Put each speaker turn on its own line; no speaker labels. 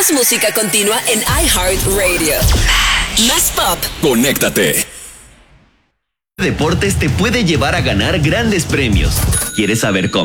Más música continua en iHeartRadio. Más pop.
Conéctate.
Deportes te puede llevar a ganar grandes premios. ¿Quieres saber cómo?